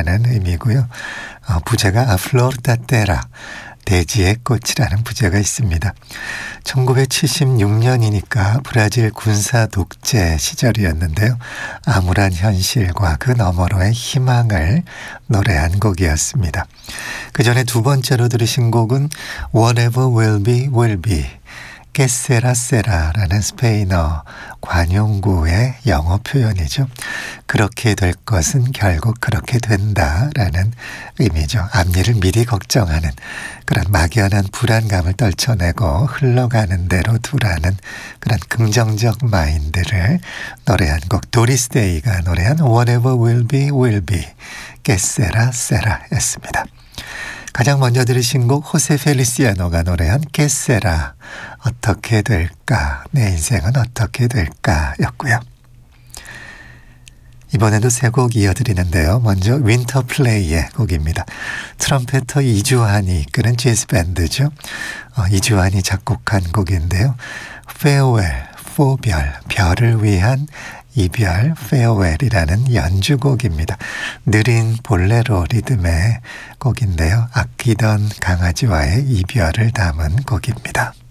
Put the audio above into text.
꽃이라는 의미고요. 부제가 아플로르다테라, 대지의 꽃이라는 부제가 있습니다. 1976년이니까 브라질 군사 독재 시절이었는데요. 암울한 현실과 그 너머로의 희망을 노래한 곡이었습니다. 그 전에 두 번째로 들으신 곡은 Whatever will be, will be. 게세라세라라는 스페인어 관용구의 영어 표현이죠. 그렇게 될 것은 결국 그렇게 된다라는 의미죠. 앞일을 미리 걱정하는 그런 막연한 불안감을 떨쳐내고 흘러가는 대로 두라는 그런 긍정적 마인드를 노래한 곡, 도리스 데이가 노래한 Whatever will be, will be. 게세라세라였습니다. 가장 먼저 들으신 곡 호세 펠리시아노가 노래한 게세라, 어떻게 될까, 내 인생은 어떻게 될까 였고요. 이번에도 세 곡 이어드리는데요. 먼저 윈터플레이의 곡입니다. 트럼페터 이주환이 이끄는 재즈밴드죠. 이주환이 작곡한 곡인데요. Farewell, 포별, 별을 위한 이별, 페어웰이라는 연주곡입니다. 느린 볼레로 리듬의 곡인데요. 아끼던 강아지와의 이별을 담은 곡입니다.